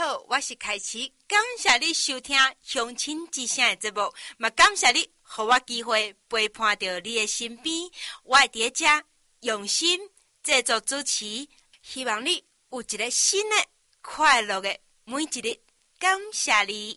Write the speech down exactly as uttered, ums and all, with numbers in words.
好，我是凯琪，感谢你收听乡亲之声的节目，嘛感谢你，给我机会陪伴到你的身边，我会在这用心制作主持，希望你有一个新的快乐的每一日，感谢你。